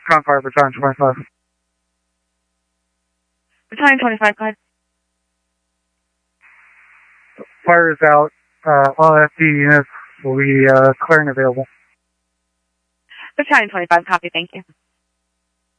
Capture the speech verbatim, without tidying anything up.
Concord, Battalion twenty-five. Battalion twenty-five, go ahead. Fire is out. Uh, all F D units will be uh, clearing available. Battalion twenty-five, copy, thank you.